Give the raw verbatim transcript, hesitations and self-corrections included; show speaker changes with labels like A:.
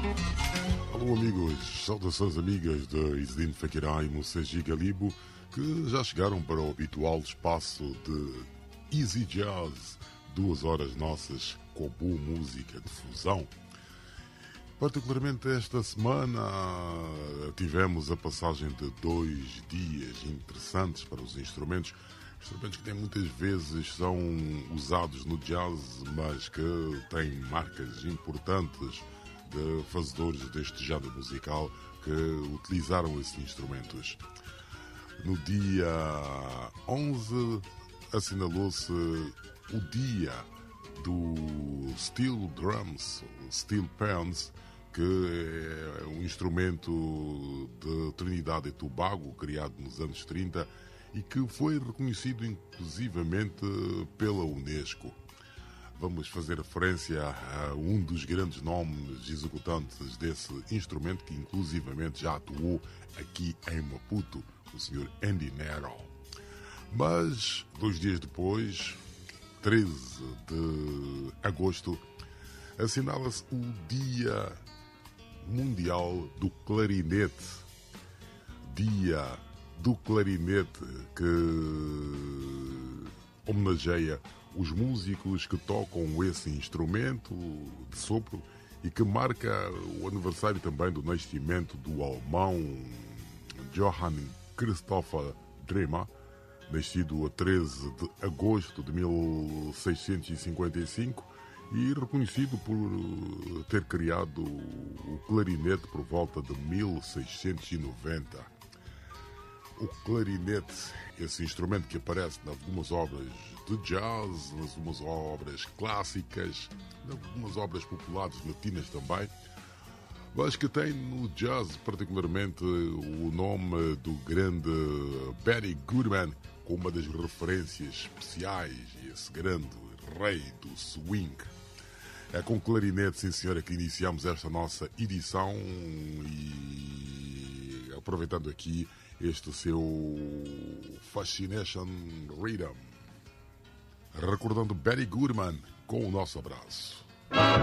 A: Alô amigos, saudações amigas de Isidine Fakirá e Mousseji Galibo, que já chegaram para o habitual espaço de Easy Jazz, duas horas nossas com boa música de fusão. Particularmente esta semana tivemos a passagem de dois dias interessantes para os instrumentos, instrumentos que nem muitas vezes são usados no jazz, mas que têm marcas importantes de fazedores deste género musical que utilizaram esses instrumentos. No dia onze assinalou-se o dia do Steel Drums, Steel Pans, que é um instrumento de Trinidade e Tobago, criado nos anos trinta e que foi reconhecido inclusivamente pela Unesco. Vamos fazer referência a um dos grandes nomes executantes desse instrumento, que inclusivamente já atuou aqui em Maputo, o senhor Andy Nero. Mas, dois dias depois, treze de agosto, assinala-se o Dia Mundial do Clarinete. Dia do Clarinete, que homenageia os músicos que tocam esse instrumento de sopro e que marca o aniversário também do nascimento do alemão Johann Christopher Dremer, nascido a treze de agosto de mil seiscentos e cinquenta e cinco e reconhecido por ter criado o clarinete por volta de mil seiscentos e noventa. O clarinete, esse instrumento que aparece em algumas obras de jazz, em algumas obras clássicas, em algumas obras populares latinas também, mas que tem no jazz particularmente o nome do grande Benny Goodman, com uma das referências especiais, esse grande rei do swing. É com clarinete, sim senhora, que iniciamos esta nossa edição e aproveitando aqui este seu Fascination Rhythm, recordando Benny Goodman com o nosso abraço.